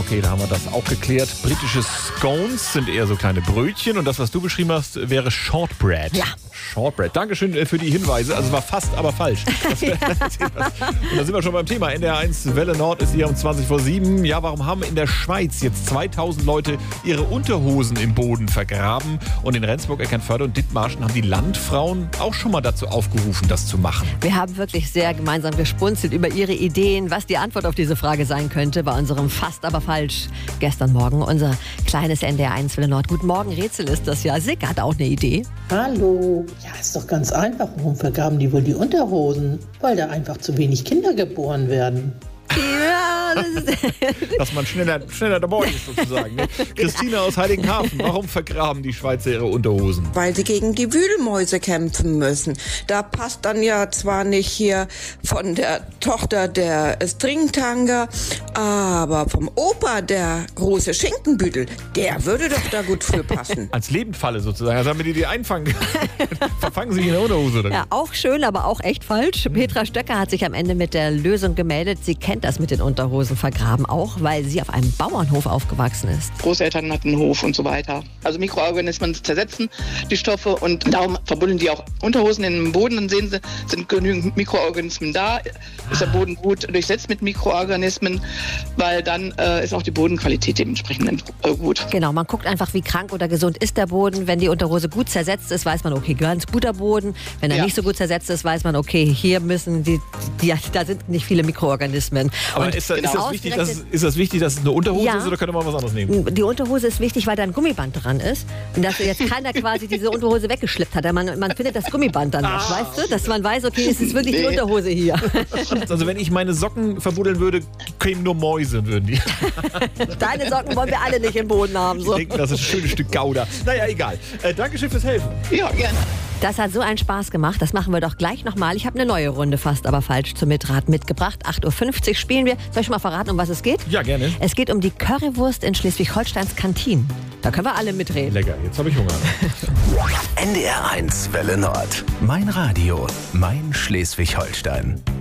Okay, da haben wir das auch geklärt. Britische Scones sind eher so kleine Brötchen und das, was du beschrieben hast, wäre Shortbread. Ja. Shortbread. Dankeschön für die Hinweise. Also es war fast, aber falsch. Und da sind wir schon beim Thema. NDR1 Welle Nord ist hier um 7:20. Ja, warum haben in der Schweiz jetzt 2000 Leute ihre Unterhosen im Boden vergraben? Und in Rendsburg, Eckernförde und Dithmarschen haben die Landfrauen auch schon mal dazu aufgerufen, das zu machen. Wir haben wirklich sehr gemeinsam gespunzelt über Ihre Ideen, was die Antwort auf diese Frage sein könnte bei unserem Fast aber falsch gestern Morgen. Unser kleines NDR1 Welle Nord. Guten Morgen, Rätsel ist das ja. Sick hat auch eine Idee. Hallo. Ja, ist doch ganz einfach. Warum vergaben die wohl die Unterhosen? Weil da einfach zu wenig Kinder geboren werden. Ja, Dass man schneller dabei ist sozusagen. Ne? Christina aus Heiligenhafen, warum vergraben die Schweizer ihre Unterhosen? Weil sie gegen die Wühlmäuse kämpfen müssen. Da passt dann ja zwar nicht hier von der Tochter der Stringtanger, aber vom Opa der große Schinkenbüdel, der würde doch da gut für passen. Als Lebendfalle sozusagen, also damit die einfangen. Verfangen sie in der Unterhose. Oder? ja, auch schön, aber auch echt falsch. Petra Stöcker hat sich am Ende mit der Lösung gemeldet. Sie kennt das mit den Unterhosen vergraben auch, weil sie auf einem Bauernhof aufgewachsen ist. Großeltern hatten einen Hof und so weiter. Also Mikroorganismen zersetzen die Stoffe und darum verbuddeln die auch Unterhosen in den Boden. Dann sehen sie, sind genügend Mikroorganismen da. Ist der Boden gut durchsetzt mit Mikroorganismen, weil dann ist auch die Bodenqualität dementsprechend gut. Genau, man guckt einfach, wie krank oder gesund ist der Boden. Wenn die Unterhose gut zersetzt ist, weiß man, okay, ganz guter Boden. Wenn er nicht so gut zersetzt ist, weiß man, okay, hier müssen da sind nicht viele Mikroorganismen. Aber ist das wichtig, dass es eine Unterhose ist oder könnte man was anderes nehmen? Die Unterhose ist wichtig, weil da ein Gummiband dran ist. Und dass jetzt keiner quasi diese Unterhose weggeschleppt hat. Man findet das Gummiband dann noch, weißt du? Dass man weiß, okay, es ist wirklich die Unterhose hier. Also wenn ich meine Socken verbuddeln würde, kämen nur Mäuse, würden die. Deine Socken wollen wir alle nicht im Boden haben. So. Ich denke, das ist ein schönes Stück Gouda. Naja, egal. Dankeschön fürs Helfen. Ja, gerne. Das hat so einen Spaß gemacht. Das machen wir doch gleich nochmal. Ich habe eine neue Runde Fast aber falsch zum Mitraten mitgebracht. 8:50 Uhr spielen wir. Soll ich schon mal verraten, um was es geht? Ja, gerne. Es geht um die Currywurst in Schleswig-Holsteins Kantinen. Da können wir alle mitreden. Lecker, jetzt habe ich Hunger. NDR1 Welle Nord. Mein Radio, mein Schleswig-Holstein.